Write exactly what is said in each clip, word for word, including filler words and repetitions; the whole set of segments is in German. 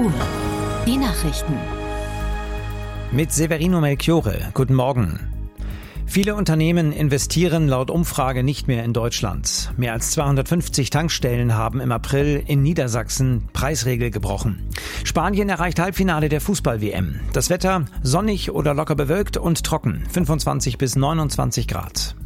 Uhr. Die Nachrichten. Mit Severino Melchiorre. Guten Morgen. Viele Unternehmen investieren laut Umfrage nicht mehr in Deutschland. Mehr als zweihundertfünfzig Tankstellen haben im April in Niedersachsen Preisregel gebrochen. Spanien erreicht Halbfinale der Fußball-W M. Das Wetter sonnig oder locker bewölkt und trocken. fünfundzwanzig bis neunundzwanzig Grad.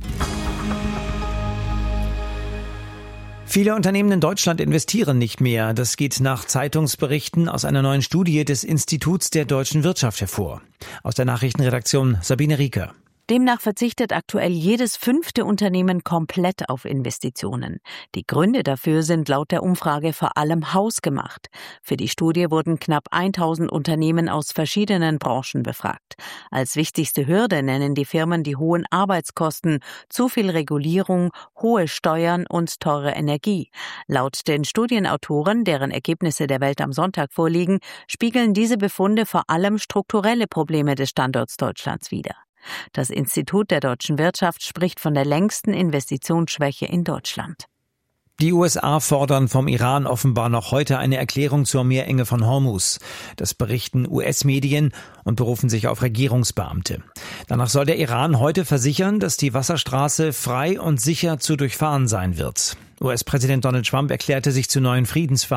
Viele Unternehmen in Deutschland investieren nicht mehr. Das geht nach Zeitungsberichten aus einer neuen Studie des Instituts der deutschen Wirtschaft hervor. Aus der Nachrichtenredaktion Sabine Rieker. Demnach verzichtet aktuell jedes fünfte Unternehmen komplett auf Investitionen. Die Gründe dafür sind laut der Umfrage vor allem hausgemacht. Für die Studie wurden knapp tausend Unternehmen aus verschiedenen Branchen befragt. Als wichtigste Hürde nennen die Firmen die hohen Arbeitskosten, zu viel Regulierung, hohe Steuern und teure Energie. Laut den Studienautoren, deren Ergebnisse der Welt am Sonntag vorliegen, spiegeln diese Befunde vor allem strukturelle Probleme des Standorts Deutschlands wider. Das Institut der deutschen Wirtschaft spricht von der längsten Investitionsschwäche in Deutschland. Die U S A fordern vom Iran offenbar noch heute eine Erklärung zur Meerenge von Hormuz. Das berichten U S-Medien und berufen sich auf Regierungsbeamte. Danach soll der Iran heute versichern, dass die Wasserstraße frei und sicher zu durchfahren sein wird. U S-Präsident Donald Trump erklärte sich zu neuen Friedensverhandlungen